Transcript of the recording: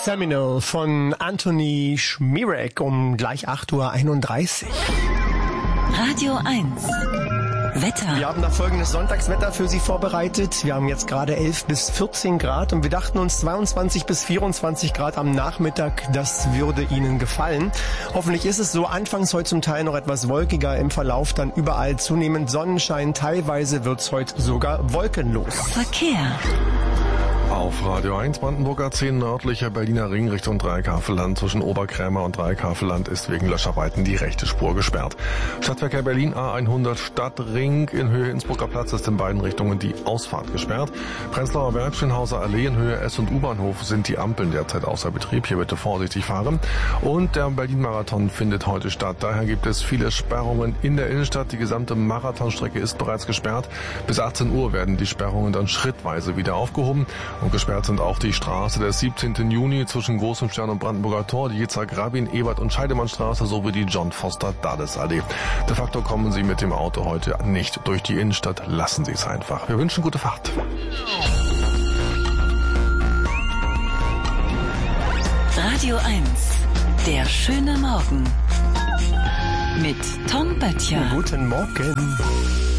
Seminole von Anthony Schmierek um gleich 8:31 Uhr. Radio 1. Wetter. Wir haben da folgendes Sonntagswetter für Sie vorbereitet. Wir haben jetzt gerade 11 bis 14 Grad und wir dachten uns 22 bis 24 Grad am Nachmittag, das würde Ihnen gefallen. Hoffentlich ist es so. Anfangs heute zum Teil noch etwas wolkiger, im Verlauf dann überall zunehmend Sonnenschein. Teilweise wird's heute sogar wolkenlos. Verkehr. Auf Radio 1 Brandenburger 10 nördlicher Berliner Ring Richtung Dreieckhavelland zwischen Oberkrämer und Dreieckhavelland ist wegen Löscharbeiten die rechte Spur gesperrt. Stadtverkehr Berlin A100 Stadtring in Höhe Innsbrucker Platz ist in beiden Richtungen die Ausfahrt gesperrt. Prenzlauer Berg, Schönhauser Allee in Höhe S- und U-Bahnhof sind die Ampeln derzeit außer Betrieb. Hier bitte vorsichtig fahren. Und der Berlin-Marathon findet heute statt. Daher gibt es viele Sperrungen in der Innenstadt. Die gesamte Marathonstrecke ist bereits gesperrt. Bis 18 Uhr werden die Sperrungen dann schrittweise wieder aufgehoben. Und gesperrt sind auch die Straße des 17. Juni zwischen Großem Stern und Brandenburger Tor, die Yitzhak Rabin, Ebert und Scheidemannstraße sowie die John Foster Dulles Allee. De facto kommen Sie mit dem Auto heute nicht durch die Innenstadt. Lassen Sie es einfach. Wir wünschen gute Fahrt. Radio 1. Der schöne Morgen. Mit Tom Böttcher. Guten Morgen.